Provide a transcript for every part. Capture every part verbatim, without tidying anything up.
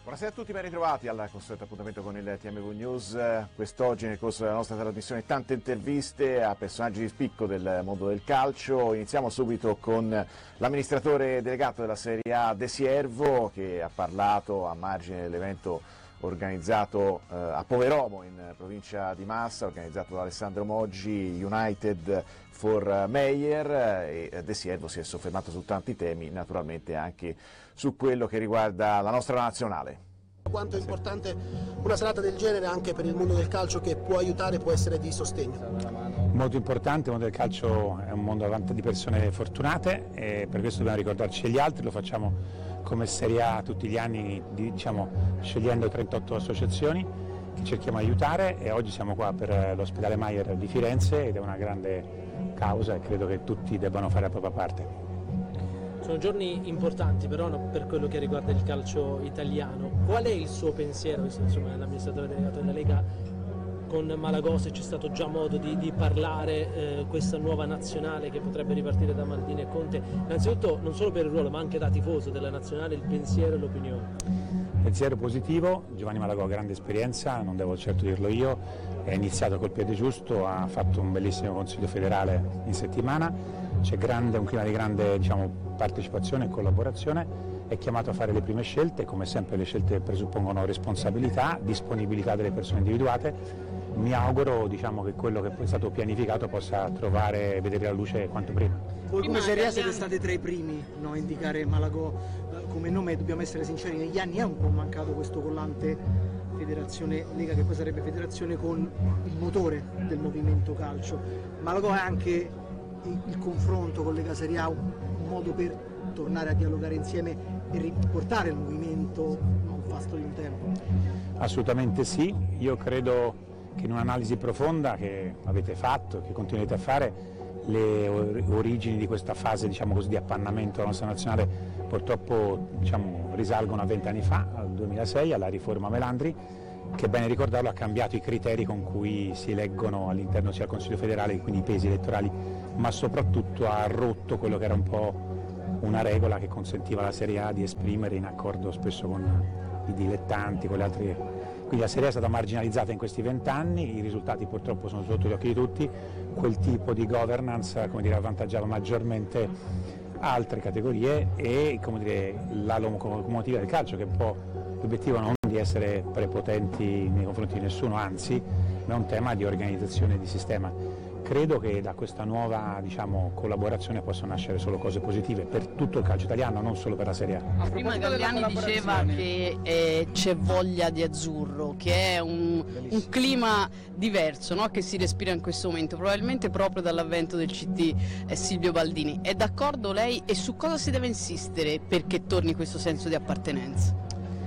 Buonasera a tutti, ben ritrovati al consueto appuntamento con il T M V News. Quest'oggi nel corso della nostra trasmissione tante interviste a personaggi di spicco del mondo del calcio. Iniziamo subito con l'amministratore delegato della Serie A De Siervo, che ha parlato a margine dell'evento organizzato eh, a Poveromo in provincia di Massa, organizzato da Alessandro Moggi, United for Mayor, e De Siervo si è soffermato su tanti temi, naturalmente anche su quello che riguarda la nostra nazionale. Quanto è importante una serata del genere anche per il mondo del calcio, che può aiutare, può essere di sostegno? Molto importante, il mondo del calcio è un mondo di persone fortunate e per questo dobbiamo ricordarci degli altri. Lo facciamo come Serie A tutti gli anni, diciamo, scegliendo trentotto associazioni che cerchiamo di aiutare, e oggi siamo qua per l'ospedale Mayer di Firenze ed è una grande causa e credo che tutti debbano fare la propria parte. Sono giorni importanti però, no, per quello che riguarda il calcio italiano. Qual è il suo pensiero, visto insomma l'amministratore delegato della Lega, con Malagò, se c'è stato già modo di, di parlare eh, questa nuova nazionale che potrebbe ripartire da Maldini e Conte? Innanzitutto non solo per il ruolo ma anche da tifoso della nazionale, il pensiero e l'opinione. Pensiero positivo, Giovanni Malagò ha grande esperienza, non devo certo dirlo io, è iniziato col piede giusto, ha fatto un bellissimo consiglio federale in settimana, c'è grande, un clima di grande, diciamo, partecipazione e collaborazione, è chiamato a fare le prime scelte, come sempre le scelte presuppongono responsabilità, disponibilità delle persone individuate. Mi auguro, diciamo, che quello che è stato pianificato possa trovare e vedere la luce quanto prima. Voi come Serie A siete stati tra i primi, no, a indicare Malagò come nome, dobbiamo essere sinceri, negli anni è un po' mancato questo collante Federazione Lega, che poi sarebbe federazione con il motore del movimento calcio. Malagò è anche il, il confronto con Lega Serie A un, un modo per tornare a dialogare insieme e riportare il movimento non fasto di un tempo? Assolutamente sì, io credo che in un'analisi profonda che avete fatto, che continuate a fare, le origini di questa fase, diciamo così, di appannamento della nostra nazionale purtroppo, diciamo, risalgono a vent'anni fa, al duemilasei, alla riforma Melandri, che, bene ricordarlo, ha cambiato i criteri con cui si eleggono all'interno sia il Consiglio federale, quindi i pesi elettorali, ma soprattutto ha rotto quello che era un po' una regola che consentiva alla Serie A di esprimere in accordo spesso con i dilettanti, con le altre. Quindi la Serie A è stata marginalizzata in questi vent'anni, i risultati purtroppo sono sotto gli occhi di tutti, quel tipo di governance, come dire, avvantaggiava maggiormente altre categorie e, come dire, la locomotiva del calcio, che è un po' l'obiettivo non di essere prepotenti nei confronti di nessuno, anzi, ma è un tema di organizzazione di sistema. Credo che da questa nuova, diciamo, collaborazione possano nascere solo cose positive per tutto il calcio italiano, non solo per la Serie A. Prima Galliani diceva che eh, c'è voglia di azzurro, che è un, un clima diverso, no? Che si respira in questo momento, probabilmente proprio dall'avvento del C D eh, Silvio Baldini. È d'accordo lei, e su cosa si deve insistere perché torni questo senso di appartenenza?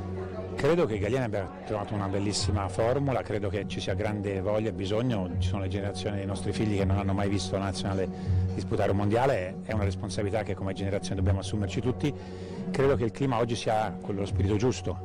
Credo che Galliani abbia trovato una bellissima formula, credo che ci sia grande voglia e bisogno, ci sono le generazioni dei nostri figli che non hanno mai visto la nazionale disputare un mondiale, è una responsabilità che come generazione dobbiamo assumerci tutti. Credo che il clima oggi sia quello, lo spirito giusto,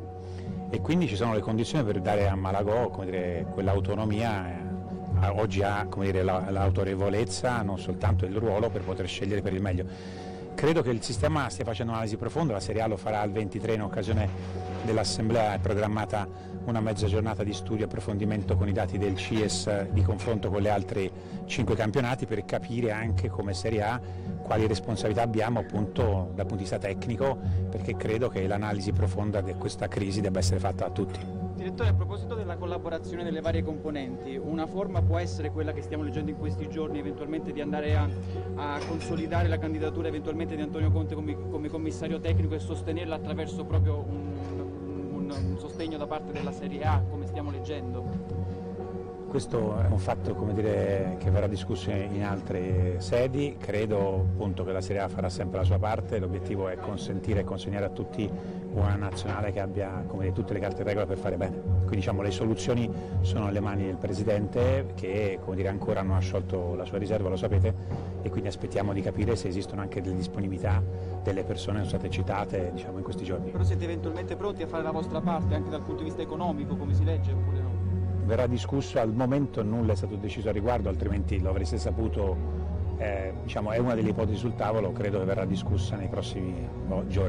e quindi ci sono le condizioni per dare a Malagò, come dire, quell'autonomia, eh, oggi ha, come dire, la, l'autorevolezza, non soltanto il ruolo, per poter scegliere per il meglio. Credo che il sistema stia facendo un'analisi profonda, la Serie A lo farà il ventitré in occasione dell'Assemblea, è programmata una mezza giornata di studio e approfondimento con i dati del C I E S di confronto con le altre cinque campionati, per capire anche come Serie A quali responsabilità abbiamo appunto dal punto di vista tecnico, perché credo che l'analisi profonda di questa crisi debba essere fatta a tutti. Direttore, a proposito della collaborazione delle varie componenti, una forma può essere quella che stiamo leggendo in questi giorni, eventualmente di andare a, a consolidare la candidatura eventualmente di Antonio Conte come, come commissario tecnico e sostenerla attraverso proprio un, un, un sostegno da parte della Serie A, come stiamo leggendo? Questo è un fatto, come dire, che verrà discusso in altre sedi. Credo appunto che la Serie A farà sempre la sua parte, l'obiettivo è consentire e consegnare a tutti una nazionale che abbia, come dire, tutte le carte in regola per fare bene. Quindi, diciamo, le soluzioni sono nelle mani del Presidente, che, come dire, ancora non ha sciolto la sua riserva, lo sapete, e quindi aspettiamo di capire se esistono anche delle disponibilità delle persone che sono state citate, diciamo, in questi giorni. Però siete eventualmente pronti a fare la vostra parte anche dal punto di vista economico, come si legge, oppure no? Verrà discusso, al momento nulla è stato deciso a riguardo, altrimenti lo avreste saputo, eh, diciamo, è una delle ipotesi sul tavolo, credo che verrà discussa nei prossimi boh, giorni.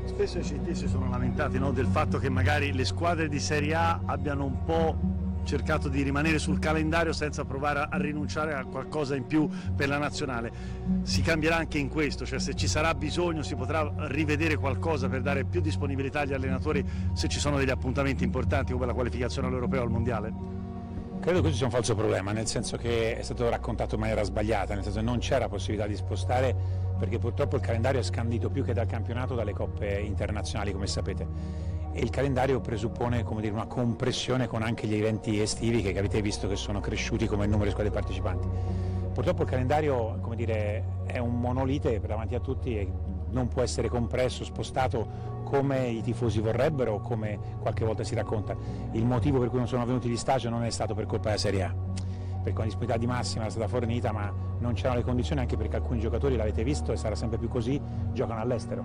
Spesso i C T si sono lamentati, no, del fatto che magari le squadre di Serie A abbiano un po' cercato di rimanere sul calendario senza provare a, a rinunciare a qualcosa in più per la nazionale. Si cambierà anche in questo, cioè se ci sarà bisogno si potrà rivedere qualcosa per dare più disponibilità agli allenatori se ci sono degli appuntamenti importanti come la qualificazione all'Europeo o al Mondiale? Credo che questo sia un falso problema, nel senso che è stato raccontato in maniera sbagliata, nel senso che non c'era possibilità di spostare, perché purtroppo il calendario è scandito più che dal campionato dalle coppe internazionali, come sapete, e il calendario presuppone, come dire, una compressione con anche gli eventi estivi che avete visto che sono cresciuti come numero di squadre partecipanti. Purtroppo il calendario, come dire, è un monolite per davanti a tutti e non può essere compresso, spostato come i tifosi vorrebbero o come qualche volta si racconta. Il motivo per cui non sono venuti gli stage non è stato per colpa della Serie A, perché la disponibilità di massima era stata fornita, ma non c'erano le condizioni, anche perché alcuni giocatori, l'avete visto e sarà sempre più così, giocano all'estero.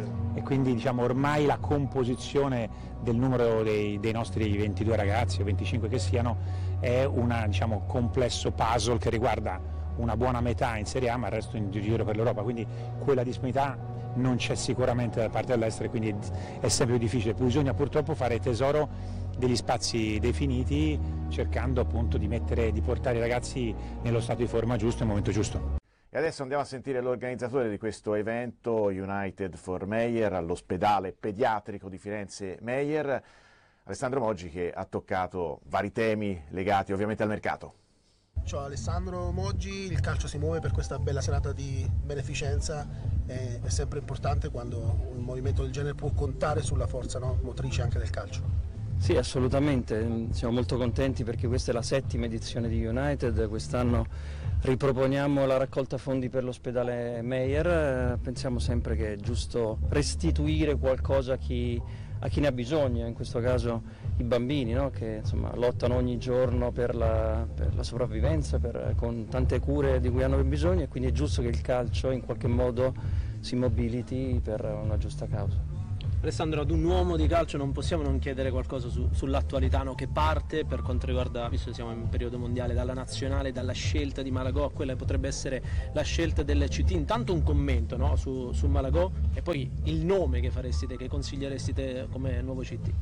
E quindi diciamo ormai la composizione del numero dei, dei nostri ventidue ragazzi o venticinque che siano è un diciamo, complesso puzzle che riguarda una buona metà in Serie A ma il resto in giro per l'Europa, quindi quella disponibilità non c'è sicuramente da parte dell'estero e quindi è sempre più difficile. Bisogna purtroppo fare tesoro degli spazi definiti, cercando appunto di, mettere, di portare i ragazzi nello stato di forma giusto nel momento giusto. E adesso andiamo a sentire l'organizzatore di questo evento, United for Meyer, all'ospedale pediatrico di Firenze Meyer, Alessandro Moggi, che ha toccato vari temi legati ovviamente al mercato. Ciao Alessandro Moggi, il calcio si muove per questa bella serata di beneficenza, è, è sempre importante quando un movimento del genere può contare sulla forza, no, motrice anche del calcio. Sì, assolutamente, siamo molto contenti perché questa è la settima edizione di United, quest'anno riproponiamo la raccolta fondi per l'ospedale Meyer, pensiamo sempre che è giusto restituire qualcosa a chi, a chi ne ha bisogno, in questo caso i bambini, no? Che insomma, lottano ogni giorno per la, per la sopravvivenza, per, con tante cure di cui hanno bisogno, e quindi è giusto che il calcio in qualche modo si mobiliti per una giusta causa. Alessandro, ad un uomo di calcio non possiamo non chiedere qualcosa su, sull'attualità, no? Che parte per quanto riguarda, visto che siamo in periodo mondiale, dalla nazionale, dalla scelta di Malagò a quella che potrebbe essere la scelta del C T. Intanto un commento, no? su, su Malagò e poi il nome che faresti te, che consiglieresti te come nuovo C T.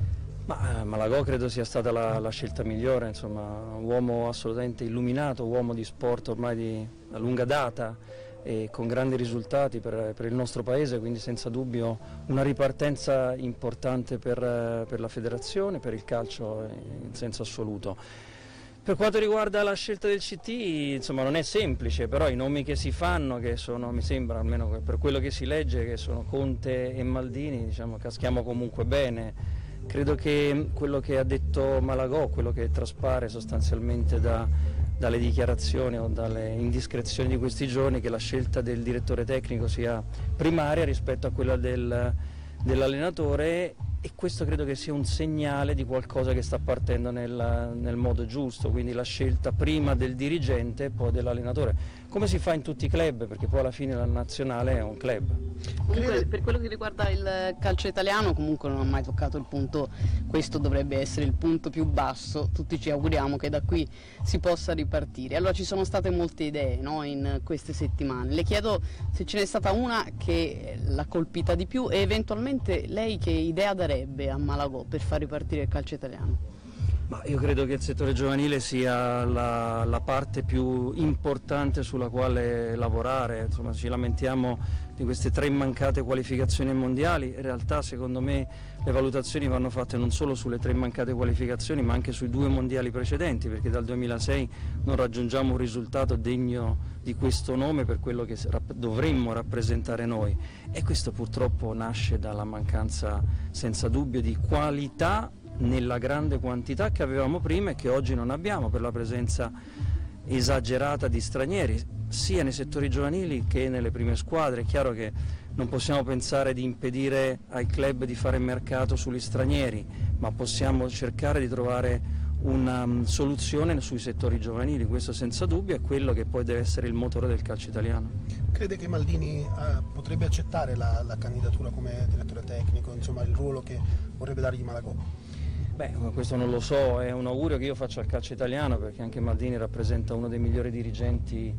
Ma eh, Malagò credo sia stata la, la scelta migliore, insomma, un uomo assolutamente illuminato, uomo di sport ormai di una lunga data e con grandi risultati per, per il nostro paese, quindi senza dubbio una ripartenza importante per, per la federazione, per il calcio in senso assoluto. Per quanto riguarda la scelta del C T, insomma, non è semplice, però i nomi che si fanno, che sono, mi sembra, almeno per quello che si legge, che sono Conte e Maldini, diciamo, caschiamo comunque bene. Credo che quello che ha detto Malagò, quello che traspare sostanzialmente da, dalle dichiarazioni o dalle indiscrezioni di questi giorni, che la scelta del direttore tecnico sia primaria rispetto a quella del, dell'allenatore, e questo credo che sia un segnale di qualcosa che sta partendo nel, nel modo giusto, quindi la scelta prima del dirigente e poi dell'allenatore, come si fa in tutti i club, perché poi alla fine la nazionale è un club. Comunque, per quello che riguarda il calcio italiano, comunque non ha mai toccato il punto, questo dovrebbe essere il punto più basso, tutti ci auguriamo che da qui si possa ripartire. Allora ci sono state molte idee, no, in queste settimane, le chiedo se ce n'è stata una che l'ha colpita di più e eventualmente lei che idea darebbe a Malagò per far ripartire il calcio italiano. Ma io credo che il settore giovanile sia la, la parte più importante sulla quale lavorare, insomma, ci lamentiamo di queste tre mancate qualificazioni mondiali, in realtà secondo me le valutazioni vanno fatte non solo sulle tre mancate qualificazioni ma anche sui due mondiali precedenti, perché dal duemilasei non raggiungiamo un risultato degno di questo nome per quello che dovremmo rappresentare noi, e questo purtroppo nasce dalla mancanza senza dubbio di qualità nella grande quantità che avevamo prima e che oggi non abbiamo per la presenza esagerata di stranieri sia nei settori giovanili che nelle prime squadre. È chiaro che non possiamo pensare di impedire ai club di fare mercato sugli stranieri, ma possiamo cercare di trovare una um, soluzione sui settori giovanili, questo senza dubbio è quello che poi deve essere il motore del calcio italiano. Crede che Maldini eh, potrebbe accettare la, la candidatura come direttore tecnico, insomma il ruolo che vorrebbe dargli Malagò? Beh, questo non lo so, è un augurio che io faccio al calcio italiano, perché anche Maldini rappresenta uno dei migliori dirigenti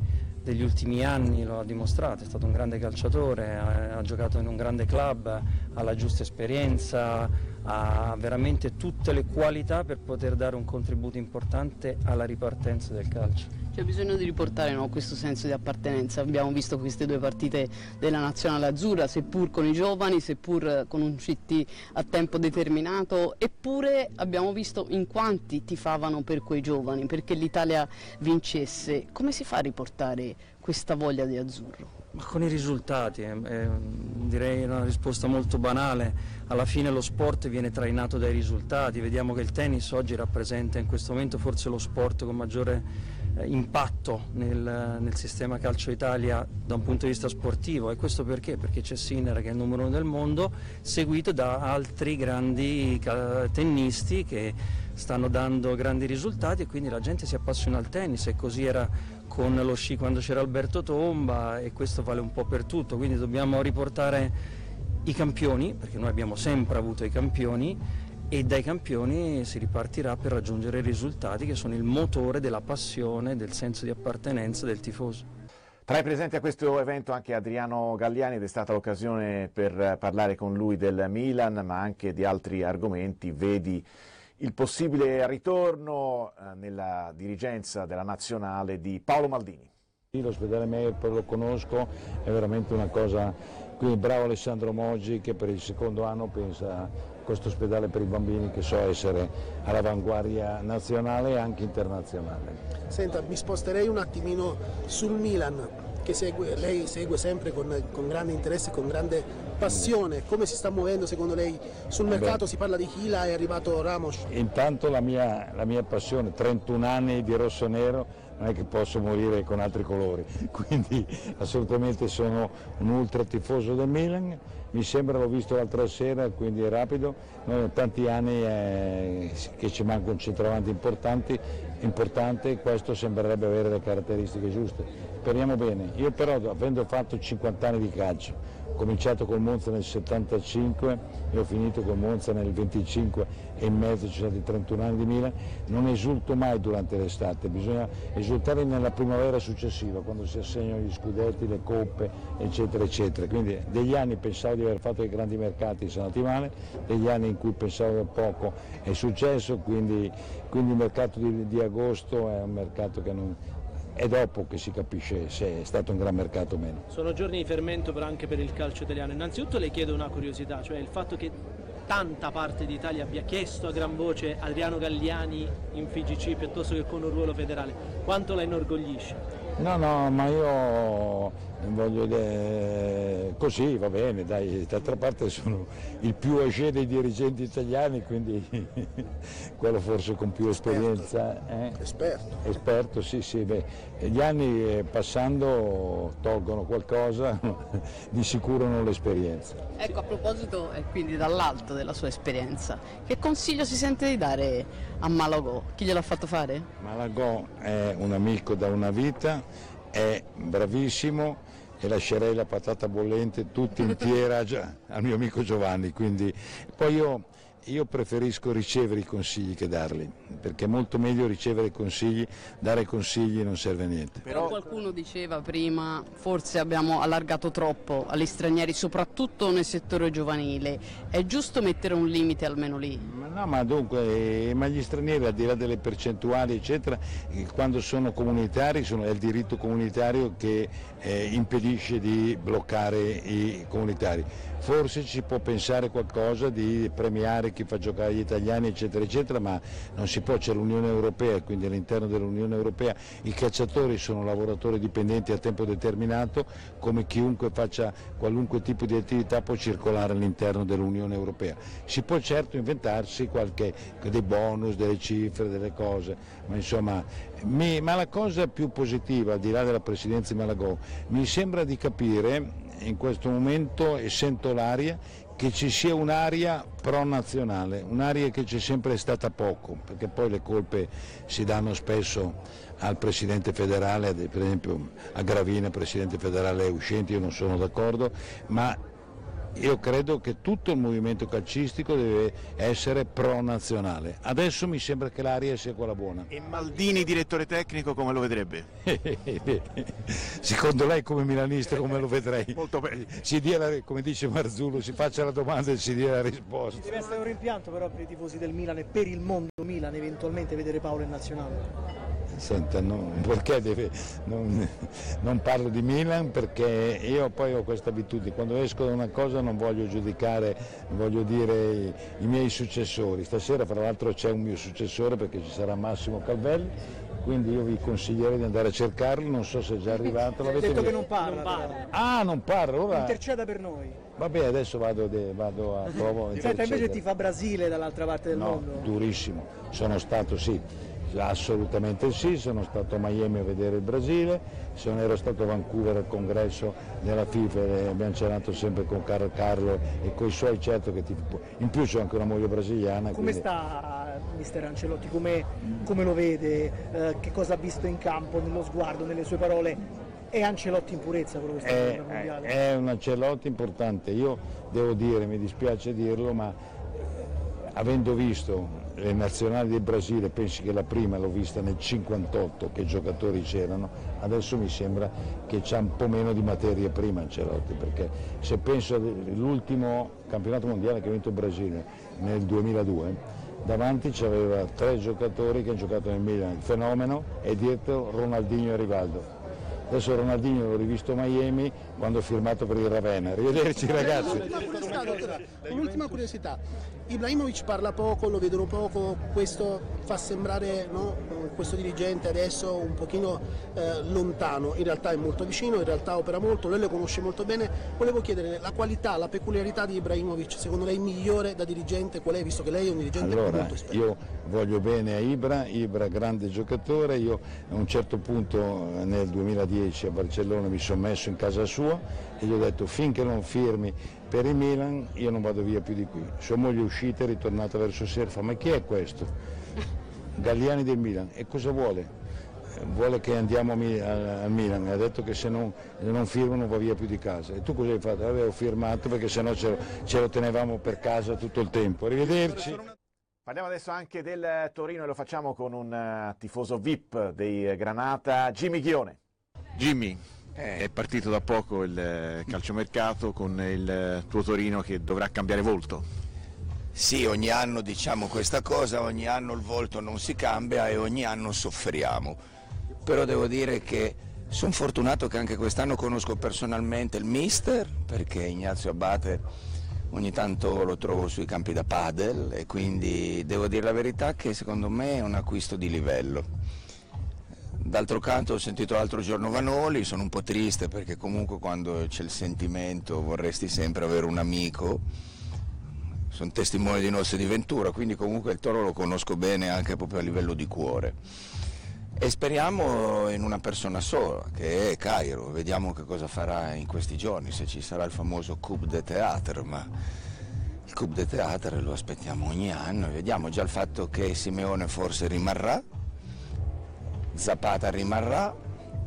degli ultimi anni lo ha dimostrato, è stato un grande calciatore, ha, ha giocato in un grande club, ha la giusta esperienza, ha veramente tutte le qualità per poter dare un contributo importante alla ripartenza del calcio. C'è bisogno di riportare, no, questo senso di appartenenza. Abbiamo visto queste due partite della nazionale azzurra, seppur con i giovani, seppur con un C T a tempo determinato, eppure abbiamo visto in quanti tifavano per quei giovani, perché l'Italia vincesse. Come si fa a riportare questa voglia di azzurro? Ma con i risultati, eh, eh, direi una risposta molto banale. Alla fine lo sport viene trainato dai risultati. Vediamo che il tennis oggi rappresenta in questo momento forse lo sport con maggiore eh, impatto nel, nel sistema calcio Italia da un punto di vista sportivo. E questo perché? Perché c'è Sinner che è il numero uno del mondo, seguito da altri grandi tennisti che stanno dando grandi risultati, e quindi la gente si appassiona al tennis, e così era con lo sci quando c'era Alberto Tomba, e questo vale un po' per tutto. Quindi dobbiamo riportare i campioni, perché noi abbiamo sempre avuto i campioni, e dai campioni si ripartirà per raggiungere i risultati che sono il motore della passione, del senso di appartenenza del tifoso. Tra i presenti a questo evento anche Adriano Galliani, ed è stata l'occasione per parlare con lui del Milan, ma anche di altri argomenti. Vedi il possibile ritorno eh, nella dirigenza della nazionale di Paolo Maldini. L'ospedale Meir lo conosco, è veramente una cosa, quindi bravo Alessandro Moggi che per il secondo anno pensa a questo ospedale per i bambini, che so essere all'avanguardia nazionale e anche internazionale. Senta, mi sposterei un attimino sul Milan, che segue, lei segue sempre con, con grande interesse, con grande passione. Come si sta muovendo secondo lei sul mercato? Beh, si parla di Hila, è arrivato Ramos. Intanto la mia, la mia passione, trentuno anni di rosso-nero, non è che posso morire con altri colori, quindi assolutamente sono un ultra tifoso del Milan. Mi sembra, l'ho visto l'altra sera, quindi è rapido. Noi da tanti anni eh, che ci manca un centravanti importante, importante, questo sembrerebbe avere le caratteristiche giuste. Speriamo bene. Io però, avendo fatto cinquanta anni di calcio, ho cominciato col Monza nel settantacinque e ho finito col Monza nel venticinque, e in mezzo ci sono stati trentuno anni di Milan, non esulto mai durante l'estate, bisogna esultare nella primavera successiva, quando si assegnano gli scudetti, le coppe, eccetera, eccetera. Quindi degli anni pensavo di aver fatto dei grandi mercati, sono andati male, degli anni in cui pensavo poco è successo, quindi, quindi il mercato di, di agosto è un mercato che non... è dopo che si capisce se è stato un gran mercato o meno. Sono giorni di fermento però anche per il calcio italiano. Innanzitutto le chiedo una curiosità, cioè il fatto che tanta parte d'Italia abbia chiesto a gran voce Adriano Galliani in F I G C piuttosto che con un ruolo federale, quanto la inorgoglisce? No, no, ma io voglio dire, così va bene, dai, d'altra parte sono il più âgé dei dirigenti italiani, quindi quello forse con più esperienza. Eh? Esperto. Esperto, sì, sì, beh, gli anni passando tolgono qualcosa, di sicuro non l'esperienza. Ecco, a proposito, e quindi dall'alto della sua esperienza, che consiglio si sente di dare a Malagò? Chi gliel'ha fatto fare? Malagò è un amico da una vita, è bravissimo, e lascerei la patata bollente tutta intera già al mio amico Giovanni, quindi poi io, io preferisco ricevere i consigli che darli, perché è molto meglio ricevere consigli, dare consigli non serve a niente. Però qualcuno diceva prima, forse abbiamo allargato troppo agli stranieri, soprattutto nel settore giovanile, è giusto mettere un limite almeno lì? Ma no, ma dunque, ma gli stranieri, al di là delle percentuali eccetera, quando sono comunitari sono, è il diritto comunitario che eh, impedisce di bloccare i comunitari. Forse ci può pensare qualcosa di premiare chi fa giocare gli italiani eccetera eccetera, ma non si può, c'è l'Unione Europea, quindi all'interno dell'Unione Europea i calciatori sono lavoratori dipendenti a tempo determinato, come chiunque faccia qualunque tipo di attività può circolare all'interno dell'Unione Europea. Si può certo inventarsi qualche, dei bonus, delle cifre, delle cose, ma insomma, mi, ma la cosa più positiva, al di là della presidenza di Malagò, mi sembra di capire in questo momento, e sento l'aria, che ci sia un'aria pro-nazionale, un'aria che c'è sempre stata poco, perché poi le colpe si danno spesso al Presidente federale, per esempio a Gravina, Presidente federale uscente, io non sono d'accordo, ma io credo che tutto il movimento calcistico deve essere pro-nazionale. Adesso mi sembra che l'aria sia quella buona. E Maldini, direttore tecnico, come lo vedrebbe? Secondo lei, come milanista, come lo vedrei? Molto bene. Si dia la, come dice Marzullo, si faccia la domanda e si dia la risposta. Deve essere un rimpianto però per i tifosi del Milan e per il mondo Milan eventualmente vedere Paolo in nazionale. Senta, non, perché deve, non, non parlo di Milan perché io poi ho questa abitudine, quando esco da una cosa non voglio giudicare, voglio dire i, i miei successori. Stasera fra l'altro c'è un mio successore perché ci sarà Massimo Calvelli, quindi io vi consiglierei di andare a cercarlo, non so se è già arrivato. Ha detto che non parla. Non parla. Ah, non parla, ora... Interceda per noi. Vabbè, adesso vado, de, vado a provo. Senta, invece ti fa Brasile dall'altra parte del no, mondo? Durissimo, sono stato sì. Assolutamente sì, sono stato a Miami a vedere il Brasile, sono, ero stato a Vancouver al congresso della FIFA e abbiamo cenato sempre con Carlo Carlo e con i suoi, certo che ti, in più c'ho anche una moglie brasiliana. Come quindi... sta mister Ancelotti, come, come lo vede, eh, che cosa ha visto in campo, nello sguardo, nelle sue parole? È Ancelotti in purezza quello che sta facendo al mondiale? È un Ancelotti importante, io devo dire, mi dispiace dirlo, ma avendo visto le nazionali del Brasile, pensi che la prima l'ho vista nel cinquantotto, che giocatori c'erano, adesso mi sembra che c'ha un po' meno di materia prima Ancelotti, perché se penso all'ultimo campionato mondiale che ha vinto il Brasile nel duemiladue, davanti c'aveva tre giocatori che hanno giocato nel Milan, il fenomeno e dietro Ronaldinho e Rivaldo. Adesso Ronaldinho l'ho rivisto a Miami quando ho firmato per il Ravenna. Arrivederci ragazzi. Un'ultima curiosità, Ibrahimovic parla poco, lo vedono poco, questo fa sembrare, no, questo dirigente adesso un pochino eh, lontano, in realtà è molto vicino, in realtà opera molto, lei lo conosce molto bene. Volevo chiedere la qualità, la peculiarità di Ibrahimovic, secondo lei migliore da dirigente qual è, visto che lei è un dirigente allora, molto esperto? Io voglio bene a Ibra, Ibra grande giocatore, io a un certo punto nel duemiladieci a Barcellona mi sono messo in casa sua e gli ho detto finché non firmi per il Milan io non vado via più di qui. Sua moglie è uscita e è ritornata verso sera, fa ma chi è questo? Galliani del Milan, e cosa vuole? Vuole che andiamo al Milan, ha detto che se non, non firmo non va via più di casa. E tu cosa hai fatto? Avevo firmato perché sennò ce lo, ce lo tenevamo per casa tutto il tempo. Arrivederci. Parliamo adesso anche del Torino e lo facciamo con un uh, tifoso V I P dei Granata, Jimmy Ghione. Jimmy, è partito da poco il calciomercato con il tuo Torino che dovrà cambiare volto. Sì, ogni anno diciamo questa cosa, ogni anno il volto non si cambia e ogni anno soffriamo. Però devo dire che sono fortunato che anche quest'anno conosco personalmente il mister, perché Ignazio Abate ogni tanto lo trovo sui campi da padel e quindi devo dire la verità che secondo me è un acquisto di livello. D'altro canto ho sentito l'altro giorno Vanoli, sono un po' triste perché comunque quando c'è il sentimento vorresti sempre avere un amico, sono testimone di Noce di Ventura, quindi comunque il Toro lo conosco bene anche proprio a livello di cuore. E speriamo in una persona sola, che è Cairo, vediamo che cosa farà in questi giorni, se ci sarà il famoso Coup de Théâtre, ma il Coup de Théâtre lo aspettiamo ogni anno e vediamo già il fatto che Simeone forse rimarrà, Zapata rimarrà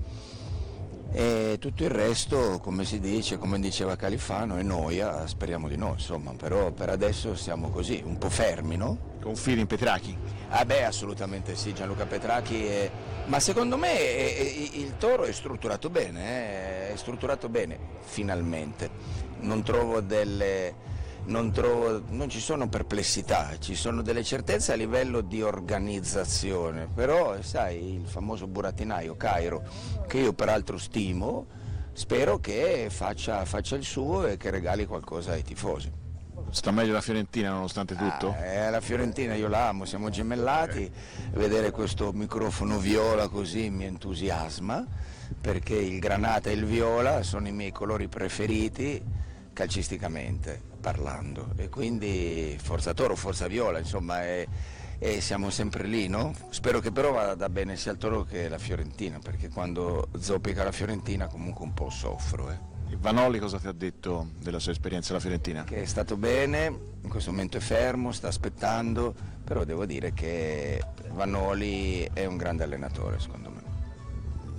e tutto il resto, come si dice, come diceva Califano, è noia, speriamo di no, insomma, però per adesso siamo così, un po' fermi, no? Confidi in Petracchi? Ah beh, assolutamente sì, Gianluca Petracchi, è... ma secondo me è, è, il Toro è strutturato bene, eh? è strutturato bene, finalmente, non trovo delle... Non, trovo, non ci sono perplessità, ci sono delle certezze a livello di organizzazione, però sai il famoso burattinaio Cairo, che io peraltro stimo, spero che faccia, faccia il suo e che regali qualcosa ai tifosi. Sta meglio la Fiorentina nonostante tutto? Ah, eh, la Fiorentina io la amo, siamo gemellati, okay. Vedere questo microfono viola così mi entusiasma, perché il granata e il viola sono i miei colori preferiti calcisticamente parlando e quindi forza Toro, forza Viola, insomma e, e siamo sempre lì, no? Spero che però vada bene sia il Toro che la Fiorentina, perché quando zoppica la Fiorentina comunque un po' soffro. Eh. E Vanoli cosa ti ha detto della sua esperienza alla Fiorentina? Che è stato bene, in questo momento è fermo, sta aspettando, però devo dire che Vanoli è un grande allenatore secondo me.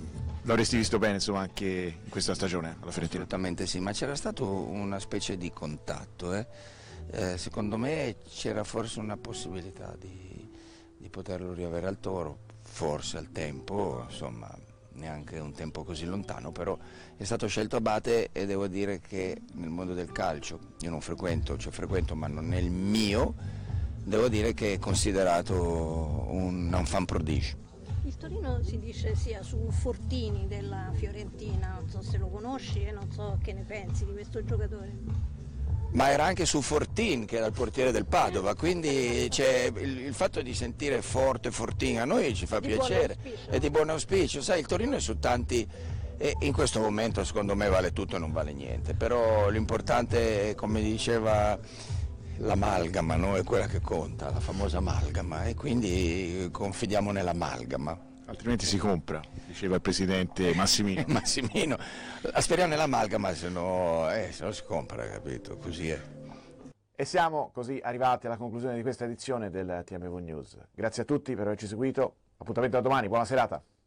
L'avresti visto bene insomma anche in questa stagione alla Fiorentina? Assolutamente sì, ma c'era stato una specie di contatto, eh? Eh, secondo me c'era forse una possibilità di, di poterlo riavere al Toro, forse al tempo, insomma neanche un tempo così lontano, però è stato scelto Abate e devo dire che nel mondo del calcio, io non frequento, cioè frequento ma non nel mio, devo dire che è considerato un, un fan prodigio. Il Torino si dice sia su Fortini della Fiorentina, non so se lo conosci e non so che ne pensi di questo giocatore. Ma era anche su Fortin, che era il portiere del Padova, quindi c'è il, il fatto di sentire forte Fortin a noi ci fa di piacere, è di buon auspicio, sai il Torino è su tanti, e in questo momento secondo me vale tutto e non vale niente, però l'importante è, come diceva, l'amalgama, no? È quella che conta, la famosa amalgama, e quindi confidiamo nell'amalgama. Altrimenti si compra, diceva il presidente Massimino. Massimino, speriamo nell'amalgama, se no, eh, se no si compra, capito? Così è. E siamo così arrivati alla conclusione di questa edizione del T M V News. Grazie a tutti per averci seguito, appuntamento a domani, buona serata.